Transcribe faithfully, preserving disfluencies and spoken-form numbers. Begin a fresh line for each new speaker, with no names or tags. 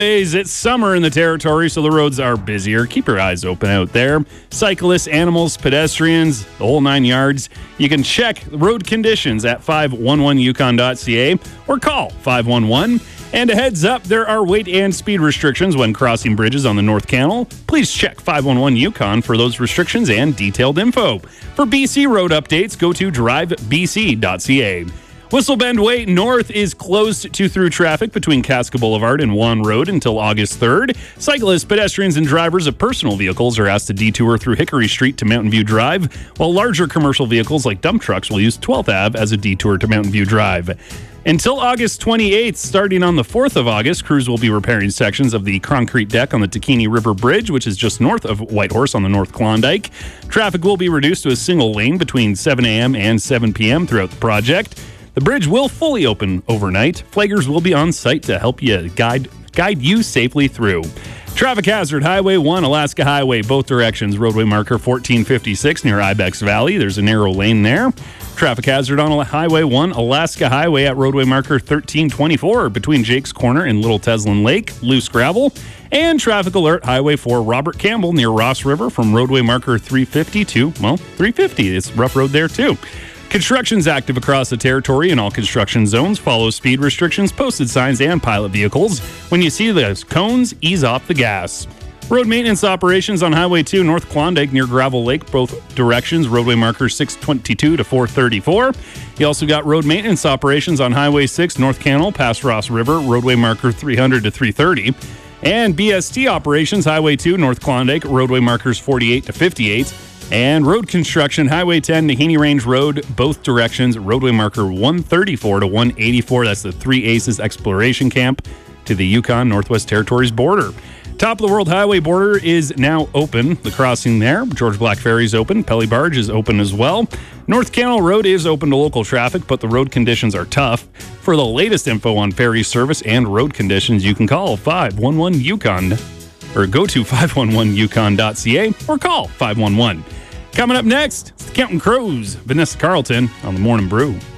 It's summer in the territory, so the roads are busier. Keep your eyes open out there. Cyclists, animals, pedestrians, the whole nine yards. You can check road conditions at five one one yukon dot c a or call five one one. And a heads up, there are weight and speed restrictions when crossing bridges on the North Canal. Please check five one one Yukon for those restrictions and detailed info. For B C road updates, go to drive b c dot c a. Whistle Bend Way North is closed to through traffic between Casca Boulevard and Juan Road until August third. Cyclists, pedestrians, and drivers of personal vehicles are asked to detour through Hickory Street to Mountain View Drive, while larger commercial vehicles like dump trucks will use twelfth Avenue as a detour to Mountain View Drive. Until August twenty-eighth, starting on the fourth of August, crews will be repairing sections of the concrete deck on the Takini River Bridge, which is just north of Whitehorse on the North Klondike. Traffic will be reduced to a single lane between seven a.m. and seven p.m. throughout the project. The bridge will fully open overnight. Flaggers will be on site to help you guide guide you safely through. Traffic hazard, Highway one, Alaska Highway, both directions. Roadway marker fourteen fifty-six near Ibex Valley. There's a narrow lane there. Traffic hazard on Highway one, Alaska Highway at roadway marker thirteen twenty-four between Jake's Corner and Little Teslin Lake. Loose gravel. And traffic alert, Highway four, Robert Campbell near Ross River from roadway marker three fifty to, well, three fifty. It's rough road there too. Construction's active across the territory in all construction zones. Follow speed restrictions, posted signs, and pilot vehicles. When you see those cones, ease off the gas. Road maintenance operations on Highway two, North Klondike near Gravel Lake, both directions. Roadway marker six twenty-two to four thirty-four. You also got road maintenance operations on Highway six, North Canal, past Ross River. Roadway marker three hundred to three thirty. And B S T operations, Highway two, North Klondike, roadway markers forty-eight to fifty-eight. And road construction, Highway ten, Nahanni Range Road, both directions, roadway marker one thirty-four to one eighty-four. That's the Three Aces Exploration Camp to the Yukon Northwest Territories border. Top of the World Highway border is now open. The crossing there, George Black Ferry is open. Pelly Barge is open as well. North Canal Road is open to local traffic, but the road conditions are tough. For the latest info on ferry service and road conditions, you can call five one one Yukon or go to five one one yukon dot c a or call five one one. Coming up next, it's the Counting Crows, Vanessa Carlton on the Morning Brew.